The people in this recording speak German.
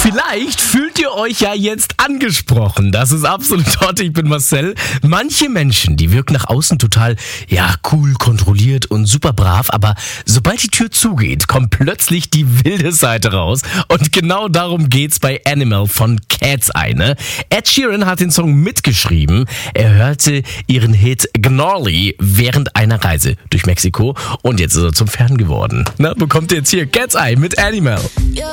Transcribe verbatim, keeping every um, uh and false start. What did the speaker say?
Vielleicht fühlt ihr euch ja jetzt angesprochen. Das ist absolut toll. Ich bin Marcel. Manche Menschen, die wirken nach außen total, ja, cool, kontrolliert und super brav. Aber sobald die Tür zugeht, kommt plötzlich die wilde Seite raus. Und genau darum geht's bei Animal von Cat's Eye. Ne? Ed Sheeran hat den Song mitgeschrieben. Er hörte ihren Hit Gnarly während einer Reise durch Mexiko. Und jetzt ist er zum Fan geworden. Na, bekommt ihr jetzt hier Cat's Eye mit Animal.